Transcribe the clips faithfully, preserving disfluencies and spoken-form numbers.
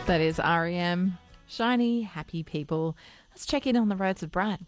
That is R E M. Shiny, happy people. Let's check in on the roads with Brad.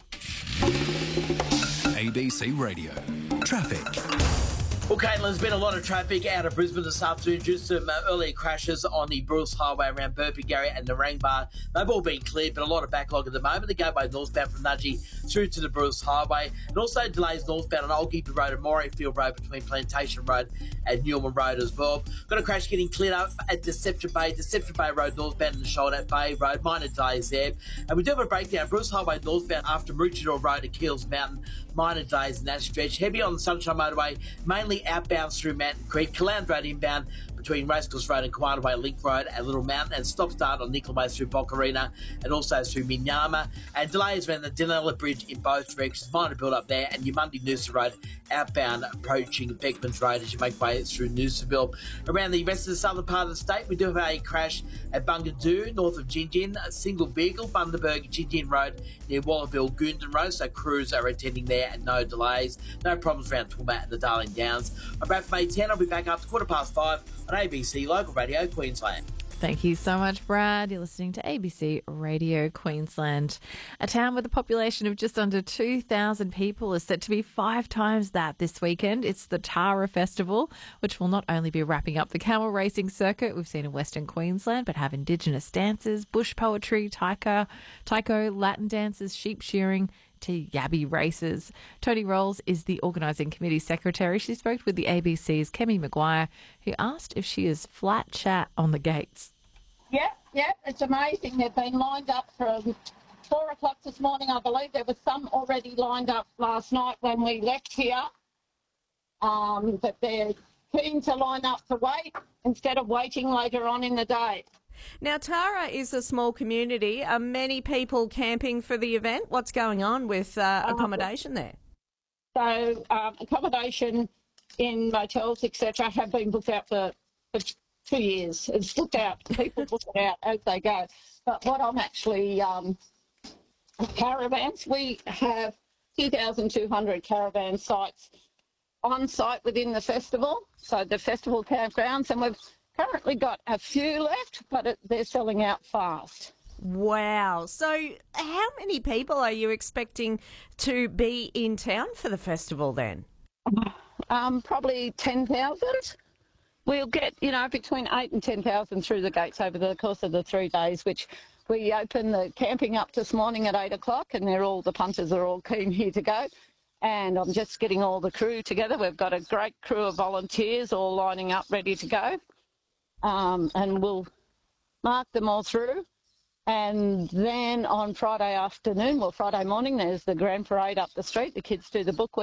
A B C Radio. Traffic. Well, Caitlin, there's been a lot of traffic out of Brisbane this afternoon due to some uh, earlier crashes on the Bruce Highway around Burpengary and Narangba. They've all been cleared, but a lot of backlog at the moment. They go by northbound from Nudgee through to the Bruce Highway, and also delays northbound on Old Gippy Road and Morayfield Road between Plantation Road and Newman Road as well. Got a crash getting cleared up at Deception Bay, Deception Bay Road northbound and the Shoulder Bay Road. Minor delays there. And we do have a breakdown. Bruce Highway northbound after Maroochydore Road at Keels Mountain. Minor delays in that stretch. Heavy on the Sunshine Motorway, mainly outbound through Mountain Creek. Calound Road inbound between Racecourse Road and Kiwana Way Link Road at Little Mountain, and stop start on Nickel Way through Bocarina and also through Minyama, and delays around the Danella Bridge in both directions. Minor build up there, and Yamundi Noosa Road outbound approaching Beckmans Road as you make way through Noosaville. Around the rest of the southern part of the state, we do have a crash at Bungadoo north of Gingin, a single vehicle, Bundaberg Gingin Road near Wallerville Goondan Road, so crews are attending there and no delays. No problems around Toowoomba and the Darling Downs. I'm Brad from A ten. I'll be back after quarter past five on A B C Local Radio Queensland. Thank you so much, Brad. You're listening to A B C Radio Queensland. A town with a population of just under two thousand people is set to be five times that this weekend. It's the Tara Festival, which will not only be wrapping up the camel racing circuit we've seen in Western Queensland, but have Indigenous dances, bush poetry, taika, taiko, Latin dances, sheep shearing, to yabby races. Tony Rolls is the organising committee secretary. She spoke with the A B C's Kemi Maguire, who asked if she is flat chat on the gates. Yeah, yeah, it's amazing. They've been lined up from four o'clock this morning, I believe. There was some already lined up last night when we left here. Um, but they're keen to line up to wait instead of waiting later on in the day. Now, Tara is a small community. Are many people camping for the event? What's going on with uh, accommodation there? So um, accommodation in motels, et cetera, have been booked out for, for two years. It's booked out. People book it out as they go. But what I'm actually, um, caravans, we have two thousand two hundred caravan sites on site within the festival, so the festival campgrounds, and we've currently got a few left, but it, they're selling out fast. Wow. So how many people are you expecting to be in town for the festival then? Um, probably ten thousand. We'll get, you know, between eight and ten thousand through the gates over the course of the three days, which we open the camping up this morning at eight o'clock, and they're all, the punters are all keen here to go. And I'm just getting all the crew together. We've got a great crew of volunteers all lining up, ready to go. Um, and we'll mark them all through. And then on Friday afternoon, well, Friday morning, there's the grand parade up the street. The kids do the book week.